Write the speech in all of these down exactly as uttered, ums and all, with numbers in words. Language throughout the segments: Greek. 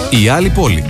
Η άλλη πόλη.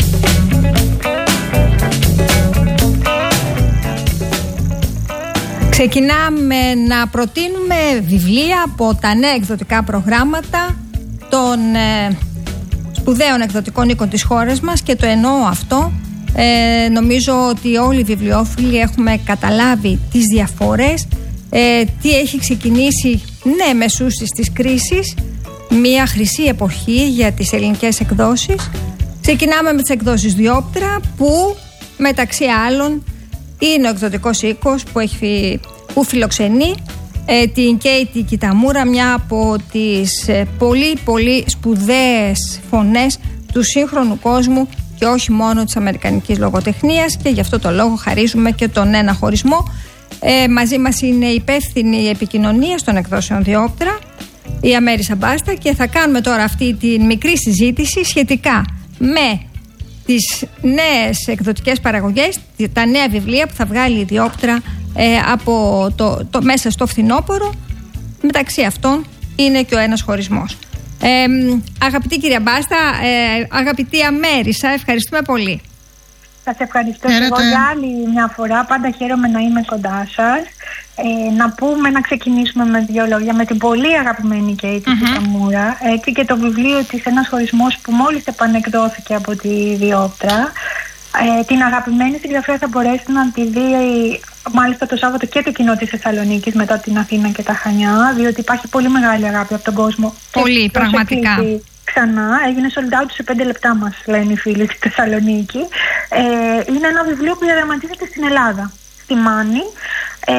Ξεκινάμε να προτείνουμε βιβλία από τα νέα εκδοτικά προγράμματα των ε, σπουδαίων εκδοτικών οίκων της χώρας μας, και το εννοώ αυτό. Ε, νομίζω ότι όλοι οι βιβλιόφιλοι έχουμε καταλάβει τις διαφορές, ε, τι έχει ξεκινήσει, ναι, μεσούσης της κρίσης, μια χρυσή εποχή για τις ελληνικές εκδόσεις. Ξεκινάμε με τις εκδόσεις Διόπτρα, που μεταξύ άλλων είναι ο εκδοτικός οίκος που, έχει, που φιλοξενεί ε, την Κέιτι Κιταμούρα, μια από τις ε, πολύ πολύ σπουδαίες φωνές του σύγχρονου κόσμου και όχι μόνο της αμερικανικής λογοτεχνίας, και γι' αυτό το λόγο χαρίζουμε και τον ένα χωρισμό. Ε, μαζί μας είναι υπεύθυνη επικοινωνίας των εκδόσεων Διόπτρα, η Αμέρισα Μπάστα, και θα κάνουμε τώρα αυτή τη μικρή συζήτηση σχετικά με τις νέες εκδοτικές παραγωγές, τα νέα βιβλία που θα βγάλει η Διόπτρα ε, από το, το, μέσα στο φθινόπωρο. Μεταξύ αυτών είναι και ο ένας χωρισμός. Ε, αγαπητή κυρία Μπάστα, ε, αγαπητή Αμέρισα, ευχαριστούμε πολύ. Σας ευχαριστώ και εγώ για άλλη μια φορά. Πάντα χαίρομαι να είμαι κοντά σας. Ε, να πούμε, να ξεκινήσουμε με δύο λόγια με την πολύ αγαπημένη Κέιτι Κιταμούρα, έτσι, και το βιβλίο της «Ένας χωρισμός» που μόλις επανεκδόθηκε από τη Διόπτρα. Ε, την αγαπημένη συγγραφέα θα μπορέσει να τη δει μάλιστα το Σάββατο και το κοινό της Θεσσαλονίκης μετά την Αθήνα και τα Χανιά, διότι υπάρχει πολύ μεγάλη αγάπη από τον κόσμο. Πολύ, πραγματικά. Ξανά, έγινε sold out σε πέντε λεπτά, μας λένε οι φίλοι στη Θεσσαλονίκη. Ε, είναι ένα βιβλίο που διαδραματίζεται στην Ελλάδα, στη Μάνη. Ε,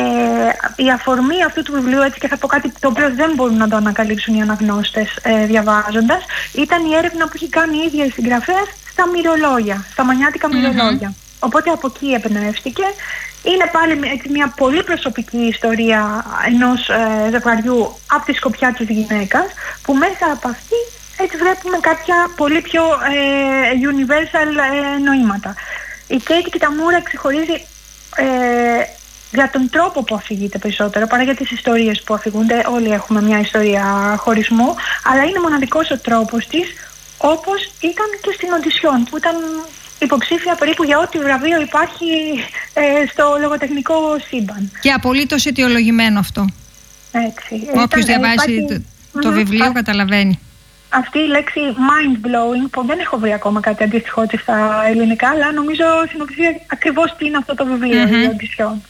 η αφορμή αυτού του βιβλίου, έτσι, και θα πω κάτι το οποίο δεν μπορούν να το ανακαλύψουν οι αναγνώστες ε, διαβάζοντας, ήταν η έρευνα που έχει κάνει η ίδια η συγγραφέας στα μυρολόγια, στα μανιάτικα mm-hmm. μυρολόγια. Οπότε από εκεί εμπνεύστηκε. Είναι πάλι, έτσι, μια πολύ προσωπική ιστορία ενός ε, ζευγαριού από τη σκοπιά της γυναίκας, που μέσα από αυτή έτσι βλέπουμε κάποια πολύ πιο ε, universal ε, νοήματα. Η Κέιτι Κιταμούρα ξεχωρίζει ε, για τον τρόπο που αφηγείται περισσότερο παρά για τις ιστορίες που αφηγούνται. Όλοι έχουμε μια ιστορία χωρισμού, αλλά είναι μοναδικός ο τρόπος της, όπως ήταν και στην Οντισιόν, που ήταν υποψήφια περίπου για ό,τι βραβείο υπάρχει ε, στο λογοτεχνικό σύμπαν. Και απολύτως αιτιολογημένο αυτό. Έτσι. Όποιος διαβάσει υπάρχει... το, το βιβλίο mm-hmm. καταλαβαίνει. Αυτή η λέξη mind-blowing, που δεν έχω βρει ακόμα κάτι αντίστοιχο στα ελληνικά, αλλά νομίζω συνοψίζει ακριβώς τι είναι αυτό το βιβλίο, mm-hmm. η Οντισιόν.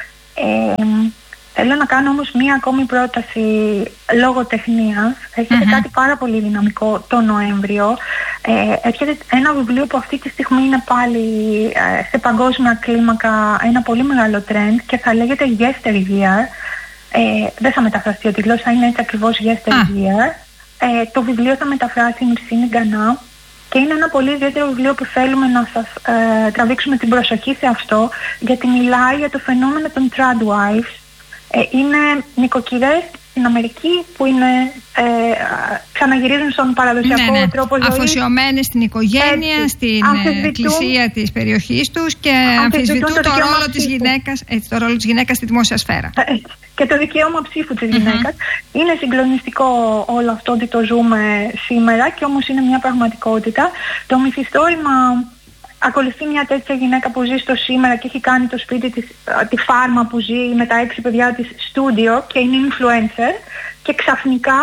Ε, θέλω να κάνω όμως μία ακόμη πρόταση λογοτεχνίας. Έρχεται mm-hmm. κάτι πάρα πολύ δυναμικό το Νοέμβριο. Ε, έρχεται ένα βιβλίο που αυτή τη στιγμή είναι πάλι ε, σε παγκόσμια κλίμακα ένα πολύ μεγάλο trend και θα λέγεται Yesteryear. Ε, δεν θα μεταφραστεί ο τίτλος, θα είναι έτσι ακριβώς Yesteryear. Ah. Ε, το βιβλίο θα μεταφράσει η Μυρσίνη Γκανά και είναι ένα πολύ ιδιαίτερο βιβλίο που θέλουμε να σας ε, τραβήξουμε την προσοχή σε αυτό, γιατί μιλάει για το φαινόμενο των tradwives. Ε, είναι νοικοκυρές στην Αμερική που είναι, ε, ξαναγυρίζουν στον παραδοσιακό ναι, ναι. τρόπο ζωής. Αφοσιωμένες στην οικογένεια, έτσι, στην εκκλησία της περιοχής τους και αμφισβητούν το, το ρόλο της γυναίκας, έτσι, το ρόλο της γυναίκας στη δημόσια σφαίρα. Έτσι. Και το δικαίωμα ψήφου της mm-hmm. γυναίκας. Είναι συγκλονιστικό όλο αυτό ότι το ζούμε σήμερα, και όμως είναι μια πραγματικότητα. Το μυθιστόρημα ακολουθεί μια τέτοια γυναίκα που ζει στο σήμερα και έχει κάνει το σπίτι της, τη φάρμα που ζει με τα έξι παιδιά της στούντιο και είναι influencer, και ξαφνικά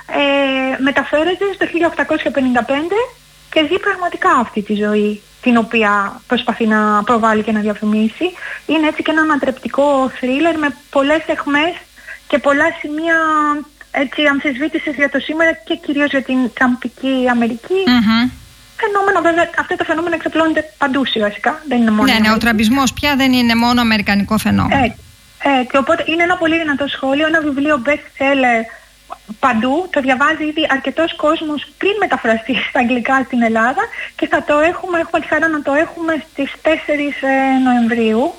ε, μεταφέρεται στο χίλια οκτακόσια πενήντα πέντε και ζει πραγματικά αυτή τη ζωή την οποία προσπαθεί να προβάλλει και να διαφημίσει. Είναι έτσι και ένα ανατρεπτικό θρίλερ με πολλές αιχμές και πολλά σημεία έτσι αμφισβήτησης για το σήμερα και κυρίως για την τραμπική Αμερική. Mm-hmm. Φαινόμενο, βέβαια, αυτό το φαινόμενο εξαπλώνεται παντού σιγά-σιγά. Δεν είναι μόνο. Ναι, ναι, ο τραμπισμός πια δεν είναι μόνο αμερικανικό φαινόμενο. Ε, ε, και οπότε είναι ένα πολύ δυνατό σχόλιο, ένα βιβλίο best seller παντού. Το διαβάζει ήδη αρκετός κόσμος πριν μεταφραστεί στα αγγλικά στην Ελλάδα και θα το έχουμε, έχουμε τη χαρά να το έχουμε στις τέσσερις Νοεμβρίου.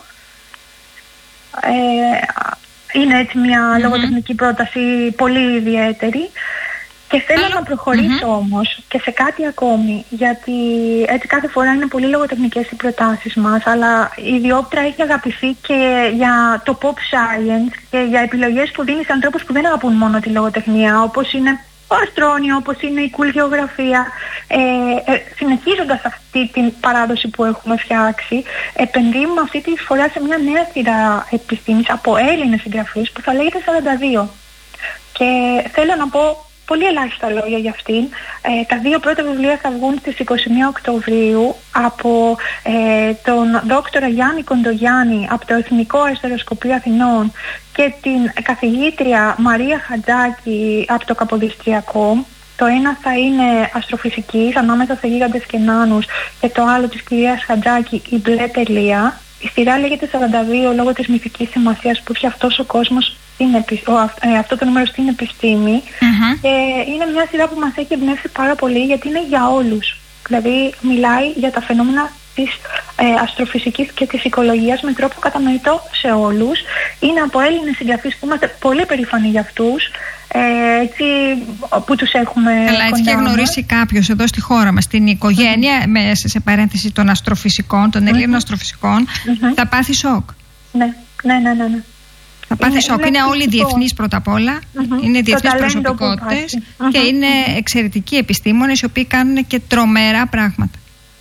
Ε, είναι έτσι μια mm-hmm. λογοτεχνική πρόταση πολύ ιδιαίτερη. Και θέλω Άλλο. να προχωρήσω mm-hmm. όμως και σε κάτι ακόμη, γιατί έτσι κάθε φορά είναι πολύ λογοτεχνικές οι προτάσεις μας, αλλά η Διόπτρα έχει αγαπηθεί και για το pop science και για επιλογές που δίνει σε ανθρώπους που δεν αγαπούν μόνο τη λογοτεχνία, όπως είναι ο Αστρόνιο, όπως είναι η Cool Γεωγραφία. Ε, ε, συνεχίζοντας αυτή την παράδοση που έχουμε φτιάξει, επενδύουμε αυτή τη φορά σε μια νέα σειρά επιστήμης από Έλληνες συγγραφείς που θα λέγεται σαράντα δύο. Και θέλω να πω πολύ ελάχιστα λόγια για αυτήν. Ε, τα δύο πρώτα βιβλία θα βγουν στις είκοσι μία Οκτωβρίου από ε, τον δόκτορα Γιάννη Κοντογιάννη από το Εθνικό Αριστεροσκοπείο Αθηνών και την καθηγήτρια Μαρία Χατζάκη από το Καποδιστριακό. Το ένα θα είναι αστροφυσικής, ανάμεσα σε γίγαντες και νάνους, και το άλλο της κυρίας Χατζάκη, η μπλε τελεία. Η σειρά λέγεται σαράντα δύο λόγω της μυθικής σημασίας που έχει αυτός ο κόσμος, στην επι... ο, ε, αυτό το νούμερο στην επιστήμη. Mm-hmm. Και είναι μια σειρά που μας έχει εμπνεύσει πάρα πολύ, γιατί είναι για όλους. Δηλαδή μιλάει για τα φαινόμενα της ε, αστροφυσικής και της οικολογίας με τρόπο κατανοητό σε όλους. Είναι από Έλληνες συγγραφείς που είμαστε πολύ περήφανοι για αυτούς. Ε, έτσι, που τους έχουμε. Αλλά έτσι και γνωρίσει κάποιος εδώ στη χώρα μας την οικογένεια, mm-hmm. μέσα σε παρένθεση των αστροφυσικών, των Ελλήνων mm-hmm. αστροφυσικών, mm-hmm. θα πάθει σοκ. Ναι, ναι, ναι, ναι. Θα πάθει σοκ. Είναι, είναι όλοι διεθνείς πρώτα απ' όλα, mm-hmm. είναι διεθνείς προσωπικότητες mm-hmm. και είναι εξαιρετικοί επιστήμονες οι οποίοι κάνουν και τρομερά πράγματα.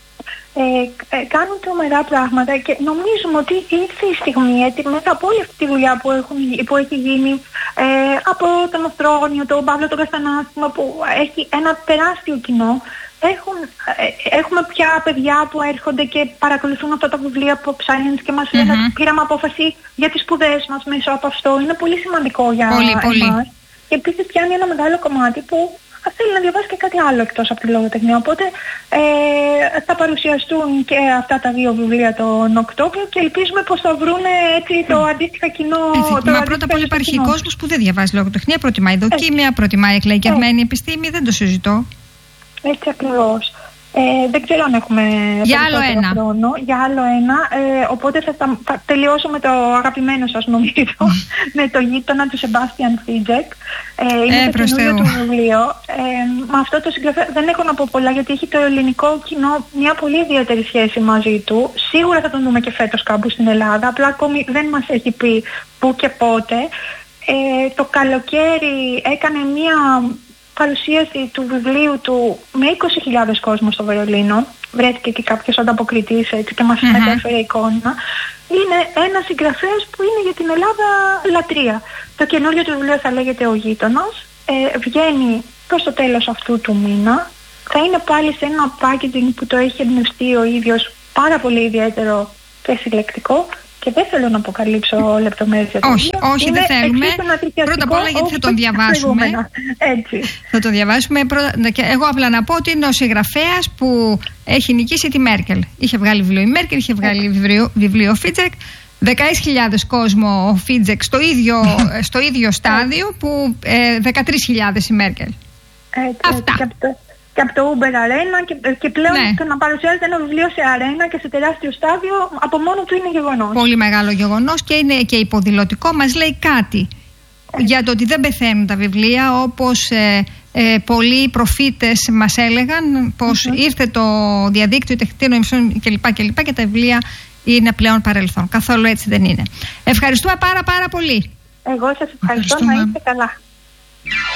Ε, ε, κάνουν τρομερά πράγματα και νομίζουμε ότι ήρθε η στιγμή, έτσι, μετά από όλη αυτή τη δουλειά που, έχουν, που έχει γίνει ε, από τον Αστρόνιο, τον Παύλο τον Καστανάσημα, που έχει ένα τεράστιο κοινό. Έχουν, ε, έχουμε πια παιδιά που έρχονται και παρακολουθούν αυτά τα βιβλία από Science και μας λένε mm-hmm. πήραμε απόφαση για τις σπουδές μας μέσω από αυτό. Είναι πολύ σημαντικό για πολύ, εμάς. πολύ. Και επίσης πιάνει ένα μεγάλο κομμάτι που θέλει να διαβάσει και κάτι άλλο εκτός από τη λογοτεχνία. Οπότε ε, θα παρουσιαστούν και αυτά τα δύο βιβλία τον Οκτώβριο και ελπίζουμε πως θα βρουν έτσι το αντίστοιχα κοινό. Το Μα πρώτα απ' όλα υπάρχει κόσμος που δεν διαβάζει λογοτεχνία, προτιμάει δοκίμια, προτιμάει εκλαϊκευμένη επιστήμη, δεν το συζητώ. Έτσι ακριβώς. Ε, δεν ξέρω αν έχουμε για άλλο ένα χρόνο. Για άλλο ένα. Ε, οπότε θα, θα, θα τελειώσω με το αγαπημένο σας, νομίζω, με το Γείτονα του Σεμπάστιαν Φίτζεκ. Ε, είναι ε, το καινούριο του βιβλίο. Ε, με αυτό το συγγραφέα δεν έχω να πω πολλά, γιατί έχει το ελληνικό κοινό μια πολύ ιδιαίτερη σχέση μαζί του. Σίγουρα θα τον δούμε και φέτος κάπου στην Ελλάδα, απλά ακόμη δεν μας έχει πει πού και πότε. Ε, το καλοκαίρι έκανε μια παρουσίαση του βιβλίου του με είκοσι χιλιάδες κόσμο στο Βερολίνο. Βρέθηκε και κάποιος ανταποκριτής, έτσι, και μας mm-hmm. μετέφερε εικόνα. Είναι ένας συγγραφέας που είναι για την Ελλάδα λατρεία. Το καινούριο του βιβλίο θα λέγεται Ο Γείτονας. Ε, βγαίνει προς το τέλος αυτού του μήνα. Θα είναι πάλι σε ένα packaging που το έχει εμπνευστεί ο ίδιος, πάρα πολύ ιδιαίτερο και συλλεκτικό. Και δεν θέλω να αποκαλύψω λεπτομέρειες. Όχι, όχι, δεν θέλουμε. Πρώτα απ' όλα γιατί θα τον διαβάσουμε. Έτσι. Θα τον διαβάσουμε. Εγώ απλά να πω ότι είναι ο συγγραφέας που έχει νικήσει τη Μέρκελ. Είχε βγάλει βιβλίο η Μέρκελ, είχε βγάλει βιβλίο, βιβλίο ο Φίτζεκ. δεκαέξι χιλιάδες κόσμο ο Φίτζεκ στο ίδιο, στο ίδιο στάδιο που ε, δεκατρείς χιλιάδες η Μέρκελ. Έτσι, αυτά. Έτσι, και από το Uber Arena και, και πλέον ναι. το να παρουσιάζεται ένα βιβλίο σε αρένα και σε τεράστιο στάδιο από μόνο του είναι γεγονός. Πολύ μεγάλο γεγονός και είναι και υποδηλωτικό, μας λέει κάτι ε. για το ότι δεν πεθαίνουν τα βιβλία, όπως ε, ε, πολλοί προφήτες μας έλεγαν πως mm-hmm. ήρθε το διαδίκτυο, η τεχνητή νοημοσύνη κλπ. Και, και τα βιβλία είναι πλέον παρελθόν. Καθόλου έτσι δεν είναι. Ευχαριστούμε πάρα πάρα πολύ. Εγώ σας ευχαριστώ, να είστε καλά.